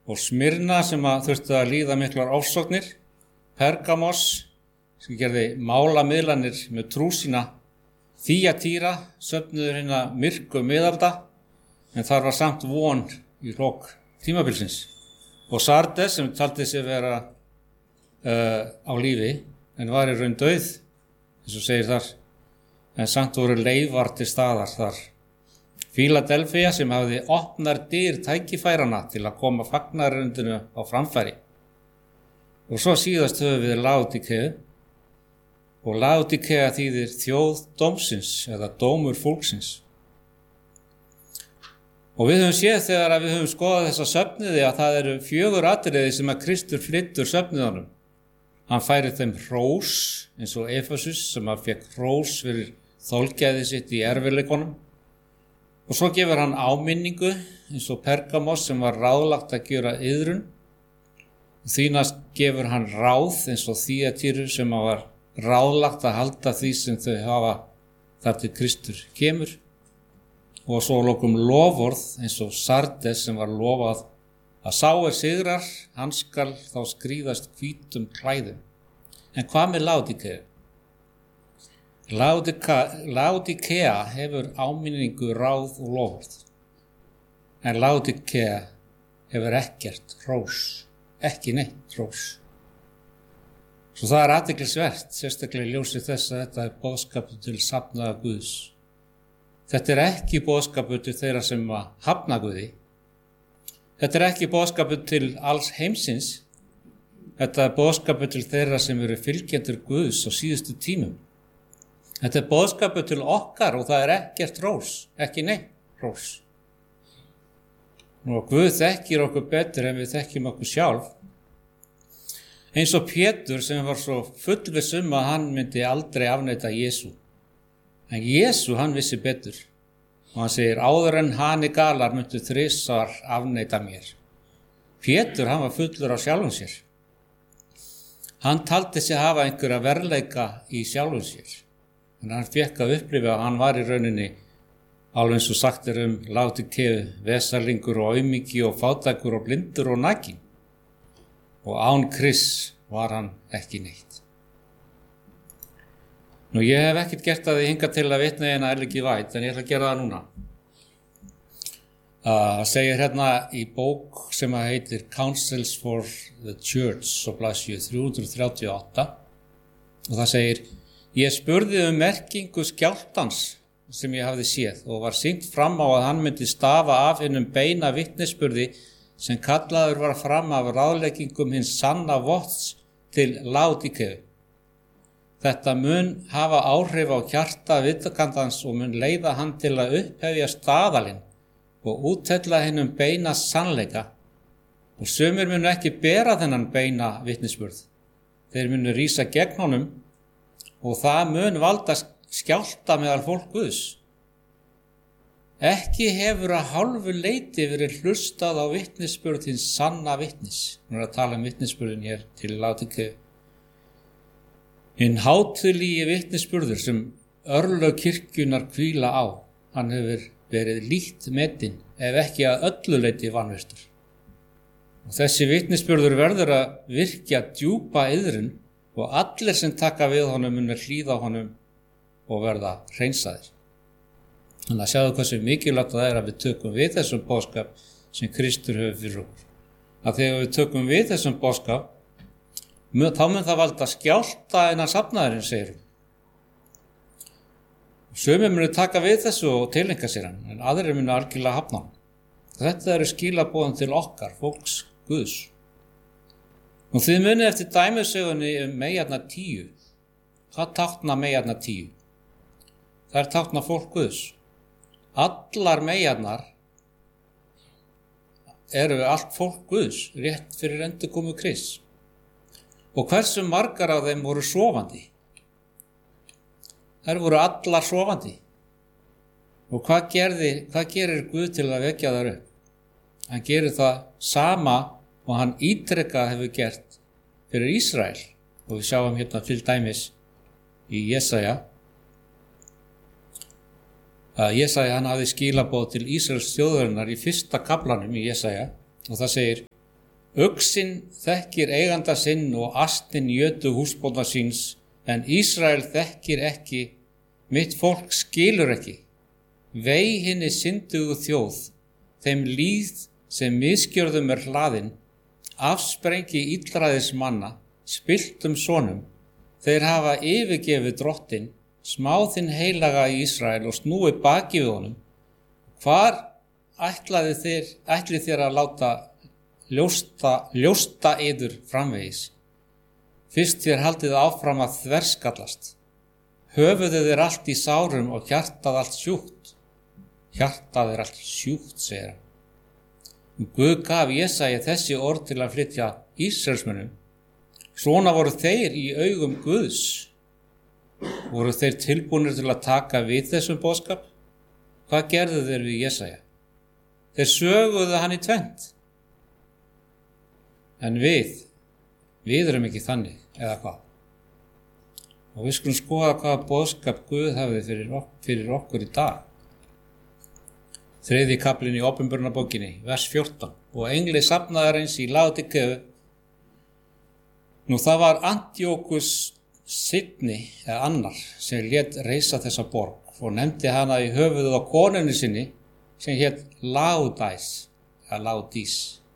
og Smyrna sem þurfti að líða miklar ofsóknir, Pergamos sem gerði málamiðlanir með trú sína, Þýatýra, söfnuður hinna myrku miðalda, en þar var samt von í lok tímabilsins. Og Sardes sem taldi sig vera á lífi, en var í raun dauð, eins og segir þar, en samt voru leifar til staðar þar. Fíladelfía sem hafði opnar dyr tækifærana til að koma fagnaðarerindinu á framfæri. Og svo síðast höfum við Laodíkeu, og Laodíkea þýðir þjóð dómsins eða dómur fólksins. Og við höfum séð þegar að við höfum skoðað þessa söfniði að það eru 4 atriði sem að Kristur flytur söfniðunum. Hann færir þeim hrós eins og Efesus sem að fekk hrós fyrir þolgæði sitt í erfiðleikunum. Og svo gefur hann áminningu eins og Pergamos sem var ráðlagt að gera iðrun. Og því næst gefur hann ráð eins og Þýatýru sem var ráðlagt að halda því sem þau hafa þar til Kristur kemur. Og svo lokum loforð eins og Sardes sem var lofað að sá sigrar, hann skal þá skríðast hvítum klæðum. En hvað með Laodíkeu? Laodíkea hefur áminningu, ráð og loforð. En Laodíkea hefur ekkert hrós, ekki neitt hrós. Svo það athyglisvert, sérstaklega í ljósi þess að þetta boðskapur til safnaða Guðs. Þetta ekki boðskapur til þeirra sem hafna Guði. Þetta ekki boðskapur til alls heimsins. Þetta boðskapur til þeirra sem eru fylgjendur Guðs á síðustu tímum. Þetta boðskapur til okkar og það ekkert hrós, ekki neitt hrós. Og Guð þekkir okkur betur en við þekkjum okkur sjálf. Eins og Pétur sem var svo fullviss að hann myndi aldrei afneita Jesú. En Jesú hann vissi betur. Og hann segir, áður en hani galar myndu 3 afneita mér. Pétur hann var fullur af sjálfum sér. Hann taldi sig hafa einhverja verðleika í sjálfum sér. En hann fekk að upplifa að hann var í rauninni alveg eins og sagt Laodíkeu, vesalingur og aumingi og fátækur og blindur og nakinn. Og án Krists var hann ekki neitt. Nú, ég hef ekkert gert að því hingað til að vitna hérna Ellen White, en ég ætla að gera það núna. Segir hérna í bók sem heitir Counsels for the Church, á blaðsíðu 338, og það segir, ég spurði merkingu skjálftans sem ég hafði séð og var sýnt fram á að hann myndi stafa af hinum beina vitnisburði sem kallaður var fram af ráðleggingum hins sanna votts til Laodíkeu. Þetta mun hafa áhrif á hjarta viðtakandans og mun leiða hann til að upphefja staðalinn og úthella hinum beina sannleika. Og sumir munu ekki bera þennan beina vitnisburð. Þeir munu rísa gegn honum og það mun valda skjálfta meðal fólk Guðs. Ekki hefur að hálfu leyti verið hlustað á vitnisburð hins sanna vitnis. Nú að tala vitnisburðin hér til Laodíkeu. Hinn hátíðligi vitnisburður sem örlög kirkjunnar hvíla á, hann hefur verið lítt metinn ef ekki að öllu leyti vanvirtur. Og þessi vitnisburður verður að virkja djúpa iðrun og allir sem taka við honum munu hlýða honum og verða hreinsaðir. Þannig að sjáðu hversu mikilvægt það að við tökum við þessum boðskap sem Kristur hefur fyrir okkur. Að þegar við tökum við þessum boðskap, þá mun það valda skjálfta innan safnaðarins, segir hún. Sumir munu taka við þessu og tileinka sér hann, en aðrir munu algjörlega hafna hann. Þetta eru skilaboðin til okkar, fólks Guðs. Og þið munið eftir dæmisögunni meyjarnar 10. Hvað tákna meyjarnar 10? Það tákna fólk Guðs. Allar meyjarnar eru allt fólk Guðs, rétt fyrir endurkomu Krists. Og hversu margar af þeim voru sofandi? Þær voru allar sofandi. Og hvað gerir Guð til að vekja þær upp? Hann gerir það sama og hann ítrekað hefur gert fyrir Ísrael. Og við sjáum hérna til dæmis í Jesaja. Jesaja hann hafði skilaboð til Ísraels þjóðarinnar í 1. kaflanum í Jesaja. Og það segir, Uxinn þekkir eiganda sinn og astin jötu húsbónda síns, en Ísrael þekkir ekki, mitt fólk skilur ekki. Vei hinni syndugu þjóð, þeim líð sem misgjörðum hlaðin, afsprengi illræðis manna, spilltum sonum. Þeir hafa yfirgefið Drottinn, smáðinn heilaga í Ísrael og snúið baki við honum. Hvar ætlið þér að láta ljósta yður framvegis? Fyrst þér haldið áfram að þverskallast. Höfuðið allt í sárum og hjartað allt sjúkt. Hjartað allt sjúkt, segir hann. Guð gaf Jesaja þessi orð til að flytja Ísraelsmönnum. Svona voru þeir í augum Guðs. Voru þeir tilbúnir til að taka við þessum boðskap? Hvað gerðu þeir við Jesaja? Þeir söguðu hann í tvennt. En við erum ekki þannig, eða hvað? Og við skulum skoða hvaða boðskap Guð hafið fyrir okkur í dag. 3. kaflinn í Opinberunarbókinni, vers 14. Og engli safnaðarins í Laodíkeu. Nú það var Antíókus seinni eða annar sem lét reisa þessa borg og nefndi hana í höfuðið á konunni sinni sem hét Laodís.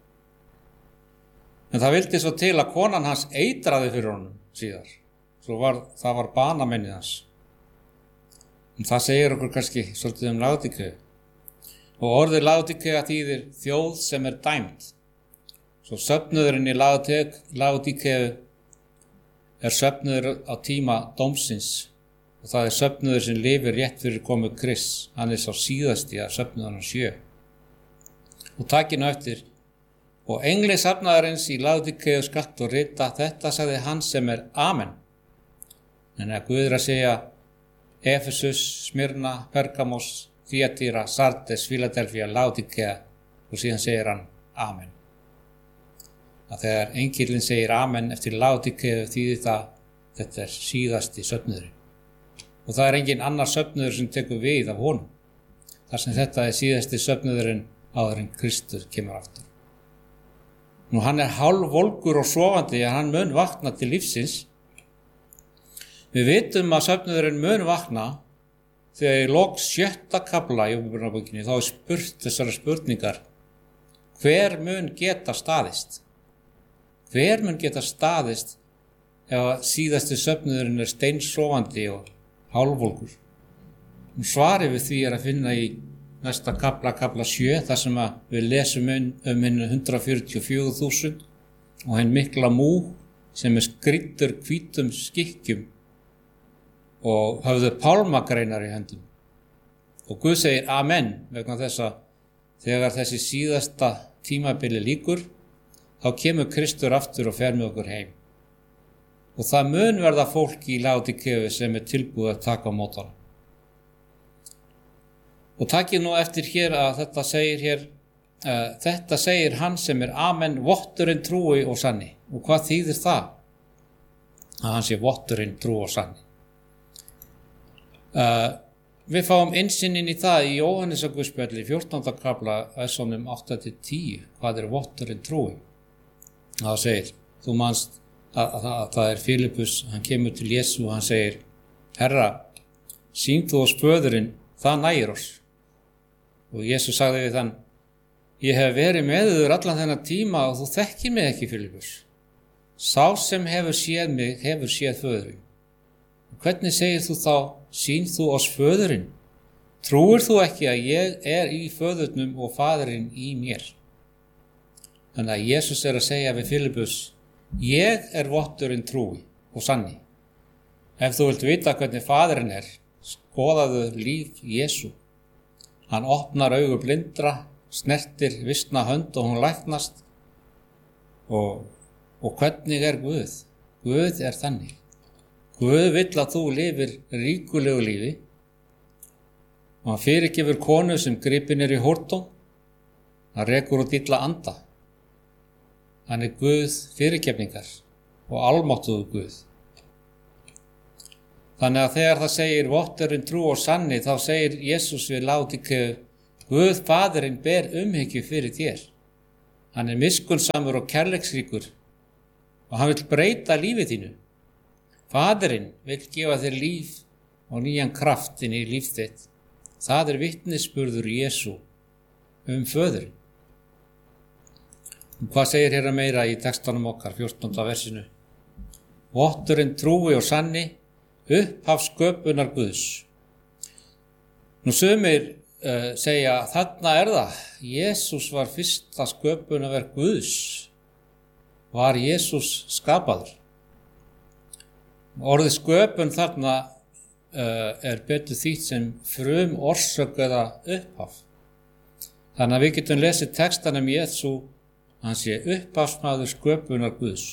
En það vildi svo til að konan hans eitraði fyrir honum síðar. Það var banamennið hans. En það segir okkur kannski svolítið Laodíkeu. Og orðið Laodíkea þýðir þjóð sem dæmd. Svo söfnuðurinn í Laodíkeu söfnuður á tíma dómsins og það söfnuður sem lifir rétt fyrir komu Krists. Hann sá síðasti að söfnuðurinn 7. Og takið nú eftir. Og engli safnaðarins í Laodíkeu skalt og rita, þetta sagði hann sem Amen. En að Guð að segja Efesus, Smyrna, Pergamos, Þýatira, Sardes, Fíladelfía, Laodíkea og síðan segir hann Amen. Að þegar engillinn segir Amen eftir Laodíkeu þýðir það þetta síðasti söfnuðurinn. Og það engin annar söfnuður sem tekur við af honum. Þar sem þetta síðasti söfnuðurinn áður en Kristur kemur aftur. Nú hann hálfvolgur og sofandi að hann mun vakna til lífsins. Við vitum að söfnuðurinn mun vakna þegar í lok 7. kafla í Opinberunarbókinni þá spurt þessara spurningar. Hver mun geta staðist? Hver mun geta staðist ef síðasti söfnuðurinn steinsofandi og hálfvolgur? Svarið við því að finna í næsta kafla 7, þar sem við lesum hinn 144.000 og hinn mikla múg sem skrýddur hvítum skikkjum og höfðu pálmagreinar í höndum. Og Guð segir Amen vegna þess að þegar þessi síðasta tímabili lýkur, þá kemur Kristur aftur og fer með okkur heim. Og það mun verða fólk í Laodíkeu sem tilbúið að taka á móti honum. Og takið nú eftir hér að þetta segir hann sem Amen, votturinn trúi og sanni. Og hvað þýðir það? Að hann sé votturinn trúi og sanni. Við fáum innsýnin í það í Jóhannesarguðspjalli 14. kafla versum 8-10. Hvað votturinn trúi? Það segir, þú manst að það Filippus, hann kemur til Jesú og hann segir, Herra, sýn þú oss föðurinn, það nægir oss. Og Jesú sagði við þann, ég hef verið með þér allan þennan tíma og þú þekkir mig ekki, Filippus. Sá sem hefur séð mig, hefur séð föðurinn. Og hvernig segir þú þá, sýn þú oss föðurinn? Trúir þú ekki að ég í föðurnum og faðurinn í mér? Þannig að Jesús að segja við Filippus, ég votturinn trúi og sanni. Ef þú vilt vita hvernig faðurinn skoðaðu líf Jesú. Hann opnar augu blindra, snertir visna hönd og hún læknast. Og hvernig Guð? Guð þannig. Guð vill að þú lifir ríkulegu lífi og hann fyrirgefur konu sem gripin í hórdóm. Hann rekur út illa anda. Hann Guð fyrirgefningar og almáttugur Guð. Þannig að þegar það segir votturinn trú og sanni, þá segir Jesús við Laodíkeu, Guð Faðirinn ber umhyggju fyrir þér. Hann miskunnsamur og kærleiksríkur og hann vill breyta lífið þínu. Faðirinn vill gefa þér líf og nýjan kraft inn í líf þitt. Það vitnisburður Jesú föðurinn. Hvað segir hérna meira í textanum okkar, 14. versinu? Votturinn trúi og sanni, upphaf sköpunar Guðs. Nú sumir segja, þarna það. Jesús var fyrsta sköpunarverk Guðs. Var Jesús skapaður? Orðið sköpun þarna betur þýtt sem frum orsök eða upphaf. Þannig að við getum lesið textan Jesú, hann sé upphafsmaður sköpunar Guðs.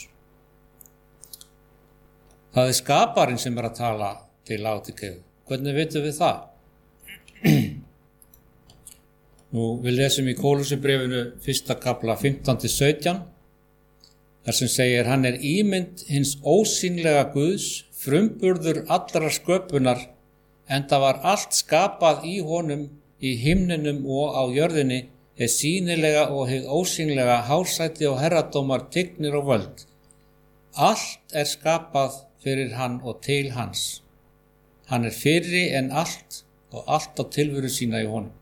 Það skaparinn sem að tala til Laodíkeu. Hvernig vitum við það? Nú, við lesum í Kólussubréfinu 1. kafla 15-17, þar sem segir, hann ímynd hins ósýnlega Guðs, frumburður allrar sköpunar, enda var allt skapað í honum, í himninum og á jörðinni, sýnilega og hið ósýnlega, hársæti og herradómar, tignir og völd. Allt skapað fyrir hann og til hans. Hann fyrri en allt og allt á tilveru sína í honum.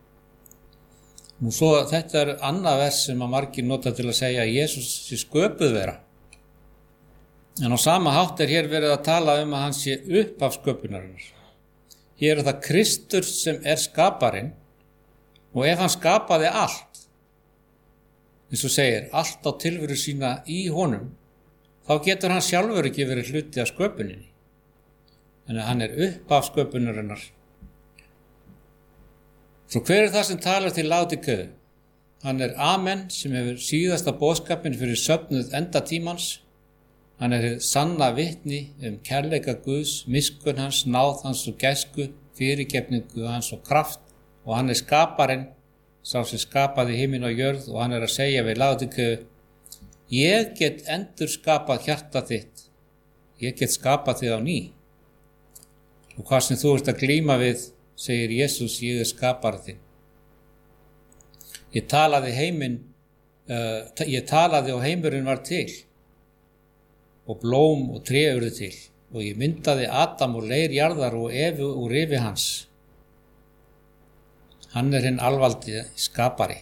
Nú svo þetta annað vers sem að margir nota til að segja að Jesús sé sköpuð vera. En á sama hátt hér verið að tala að hann sé upphaf sköpunarinnar. Hér það Kristur sem skaparinn og ef hann skapaði allt, eins og segir, allt á tilveru sína í honum, þá getur hann sjálfur ekki verið hluti af sköpuninni. En hann upphaf sköpunarinnar. Svo hver það sem talar til Laodíkeu? Hann Amen sem hefur síðasta boðskapinn fyrir söfnuð endatímans. Hann sanna vitni kærleika Guðs, miskunn hans, náð hans og gæsku, fyrirgefningu hans og kraft og hann skaparinn, sá sem skapaði himinn og jörð og hann að segja við Laodíkeu, ég get endur skapað hjarta þitt, ég get skapað þig á ný. Og hvað sem þú ert að glíma við, segir Jesús, ég skaparinn þinn. Ég talaði og heimurinn var til og blóm og tré urðu til og ég myndaði Adam og leir jarðar og Evu úr rifi hans. Hann hinn alvaldi skapari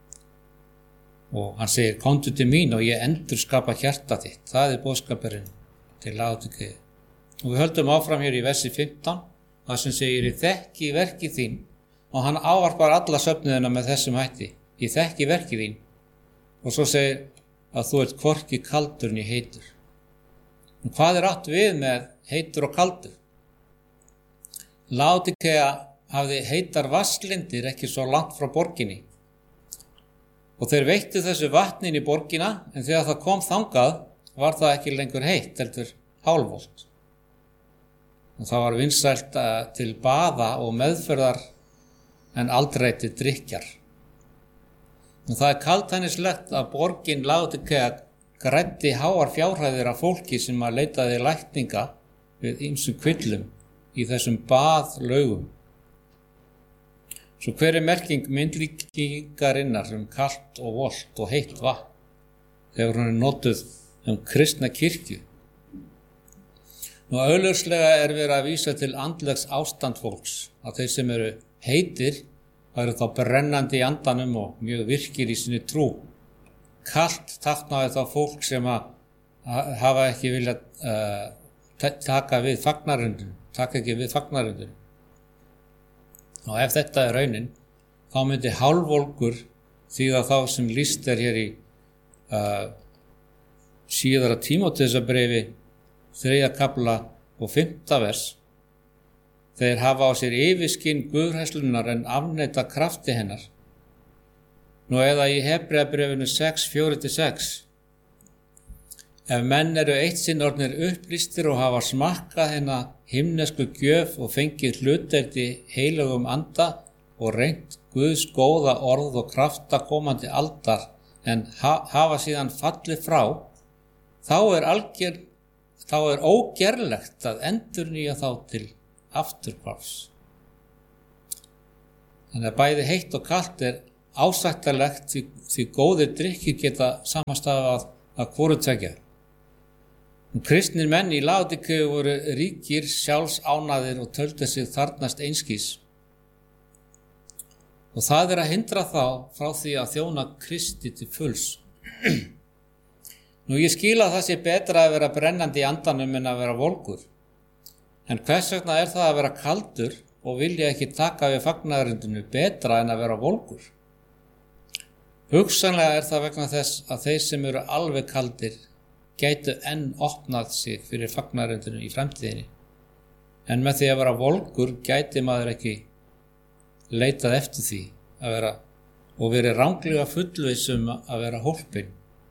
og hann segir, komdu til mín og ég endur skapa hjarta þitt. Það boðskapurinn til Laodíkeu. Og við höldum áfram hér í versi 15, það sem segir, ég þekki verki þín, og hann ávarpar alla söfnuðina með þessum hætti, ég þekki verki þín, og svo segir að þú ert hvorki kaldur né heitur. En hvað átt við með heitur og kaldur? Laodíkea hafði heitar vatnslindir ekki svo langt frá borginni, og þeir veittu þessu vatnin í borgina, en þegar það kom þangað, var það ekki lengur heitt, heldur hálfvolt. Og það var vinsælt til baða og meðferðar en aldrei til drykkjar. Og það kaldhæðnislegt að borgin Laodíkea græddi háar fjárhæðir af fólki sem að leitaði lækninga við ýmsum kvillum í þessum baðlaugum. Svo hver merking myndlíkingarinnar kalt og volt og heitt vatn þegar hún notuð kristna kirkju? Nú augljóslega verið að vísa til andlegs ástand fólks, að þeir sem eru heitir væru þá brennandi í andanum og mjög virkir í sinni trú. Kalt táknaði þá fólk sem að hafa ekki viljað taka ekki við fagnarundum. Og ef þetta raunin, þá myndi hálfvolgur þýða þá sem lýst hér í síðara Tímóteusarbréfi 3. kafla og 5. vers. Þeir hafa á sér yfirskyn guðhræðslunnar en afneita krafti hennar. Nú eða í Hebreabréfinu 6:4-6. Ef menn eru eitt sinn orðnir upplýstir og hafa smakkað hennar himnesku gjöf og fengið hlutdeild í heilögum anda og reynt Guðs góða orð og krafta komandi aldar en hafa síðan fallið frá, þá ógerlegt að endurnýja þá til afturhvarfs. Þannig að bæði heitt og kalt ásættanlegt því góðir drykkir geta samastafað að hvoru tveggja. Kristnir menn í Laodíkeu voru ríkir, sjálfsánægðir og töldu sig þarfnast einskis. Og það að hindra þá frá því að þjóna Kristi til fulls. Nú ég skil að það sé betra að vera brennandi í andanum en að vera volgur. En hvers vegna það að vera kaldur og vilja ekki taka við fagnaðarindinu betra en að vera volgur? Hugsanlega það vegna þess að þeir sem eru alveg kaldir gætu enn opnað sig fyrir fagnaðarindinu í framtíðinni. En með því að vera volgur gæti maður ekki leitað eftir því að vera og verið ranglega fullviss að vera hólpinn.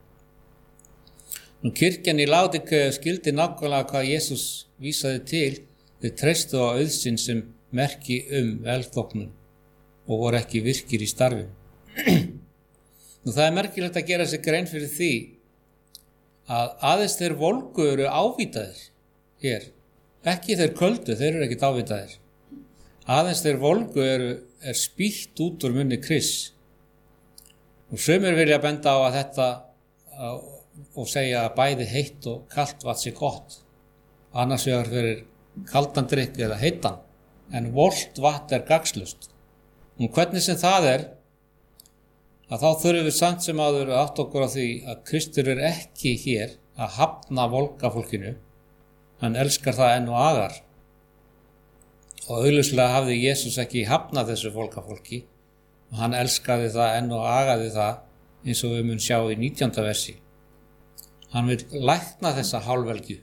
Nú kirkjan í Laodíkeu skildi nákvæmlega hvað Jesús vísaði til, þeir treystu á auðsinn sem merki velþóknun og voru ekki virkir í starfi. Nú það merkilegt að gera sér grein fyrir því að aðeins þeir volgu eru ávítaðir hér, ekki þeir köldu, þeir eru ekkert ávítaðir. Aðeins þeir volgu er spýtt út úr munni Krists. Og sumir vilja benda á að þetta og segja að bæði heitt og kalt vatn sé gott. Annars vegar fyrir kaldan drykk eða heitan, en volgt vatn gagnslaust. Og hvernig sem það að þá þurfum við samt sem áður að átta okkur á því að Kristur ekki hér að hafna volgafólkinu, hann elskar það enn og agar. Og augljóslega hafði Jesús ekki hafnað þessu volgafólki og hann elskaði það enn og agaði það eins og við mun sjá í 19. versi. Hann vil lækna þessa hálfvelgju.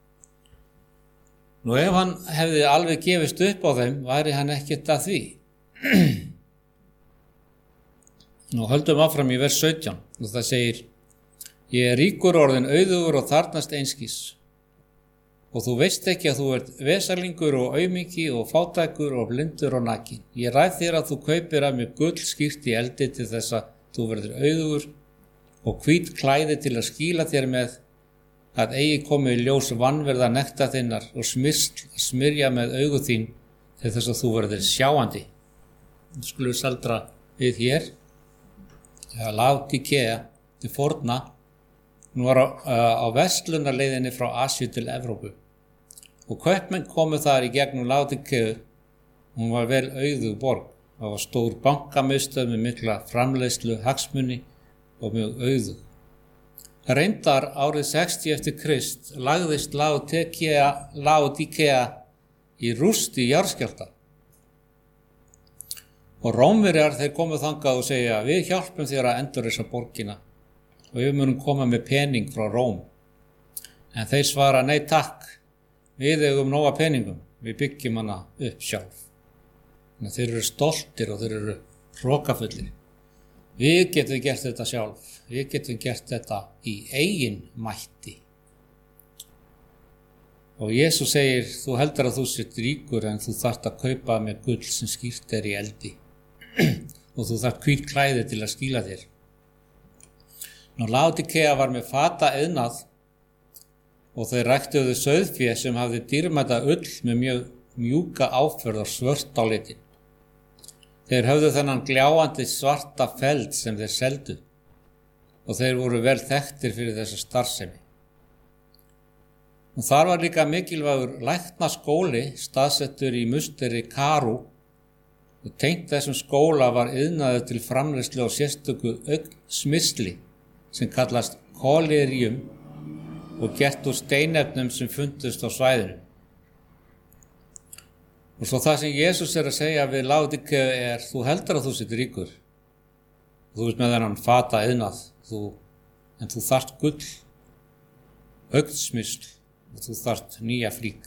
Nú ef hann hefði alveg gefist upp á þeim, væri hann ekkert að því. Nú höldum áfram í vers 17 og það segir: Ég ríkur orðin auðugur og þarfnast einskis. Og þú veist ekki að þú ert vesalingur og aumingi og fátækur og blindur og nakin. Ég ræð þér að þú kaupir af mér gull skýrt í eldi til þess að þú verður auðugur og hvít klæði til að skýla þér með, að eigi komi í ljós vanverða nekta þinnar og smyrja með augu þín til þess að þú verður sjáandi. Þú skulum saldra við hér. Laodíkea til forna, nú var á verslunarleiðinni frá Asíu til Evrópu. Og kaupmenn komu þar í gegnum Laodíkeu. Hún var vel auðug borg. Það var stór bankamiðstöð með mikla framleiðslu, hagsmuni og mjög auðug. Reyndar árið 60 eftir Krist lagðist Laodíkea í rúst í jarðskjálfta. Og Rómverjar þeir komu þangað og segja: Við hjálpum þér að endurreisa borgina og við munum koma með pening frá Róm. En þeir svara: Nei takk, við eigum nóga peningum, við byggjum hana upp sjálf. Þannig að þeir eru stoltir og þeir eru hrokafullir. Við getum gert þetta sjálf, við getum gert þetta í eigin mætti. Og Jesús segir: Þú heldur að þú sért ríkur en þú þarft að kaupa með gull sem skýrt í eldi og þú þarft hvít klæði til að skýla þér. Nú Laodíkea var með fata iðnað og þeir ræktuðu sauðfé sem hafði dýrmæta ull með mjög mjúka áferð og svört á litin. Þeir höfðu þennan gljáandi svarta feld sem þeir seldu og þeir voru vel þekktir fyrir þessa starfsemi. Og þar var líka mikilvægur læknaskóli staðsettur í musteri Karú og tengt þessum skóla var iðnaður til framleiðslu á sérstöku smyrsli sem kallast kolerium og gert úr steinefnum sem fundust á svæðinu. Og svo það sem Jesús að segja við Laodíkeu þú heldur að þú sért ríkur. Þú ert með þennan fata iðnað, en þú þarft gull, smyrsl og þú þarft nýja flík.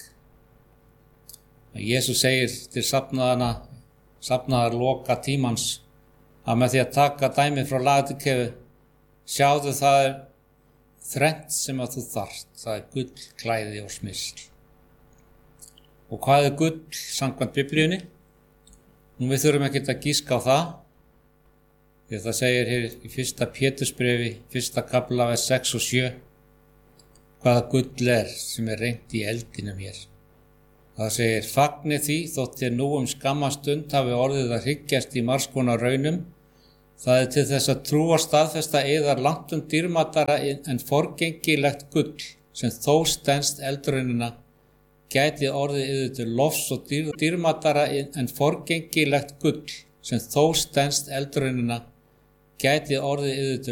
Jesús segir til safnaðar loka tímans að með því að taka dæmið frá Laodíkeu, sjáðu það þrennt sem að þú þarft, það gull, klæði og smyrsl. Og hvað gull samkvæmt Biblíunni? Nú við þurfum ekki að gíska á það, því það segir hér í 1. Pétursbrefi, 1. kafla, vers 6 og 7, hvaða gull sem reynt í eldinum hér. Það segir: Fagni því þótt þér nú skamma stund hafi orðið að hyggjast í margs konar raunum, Það til þess að trúa staðfesta yðar langtum dýrmætara en forgengilegt gull sem þó stenst eldrunina gæti orðið yður til lofs og dýrmætara en forgengilegt gull sem þó stenst eldrunina gæti orðið yður til